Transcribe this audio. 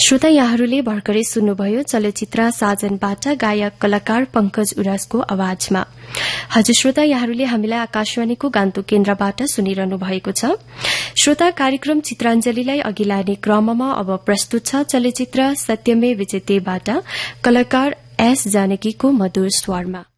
श्रोता यहाँहरूले भर्खरै सुन्नुभयो चलचित्र साजनबाट गायक कलाकार पंकज उरासको आवाजमा। हजुर श्रोता यहाँहरूले हामीलाई आकाशवाणीको गान्तोक केन्द्रबाट सुनिरहनु भएको छ। श्रोता कार्यक्रम चित्राञ्जलीलाई अघि लाने क्रममा अब प्रस्तुत छ चलचित्र सत्यमे विजयतेबाट कलाकार एस जानकीको मधुर स्वरमा।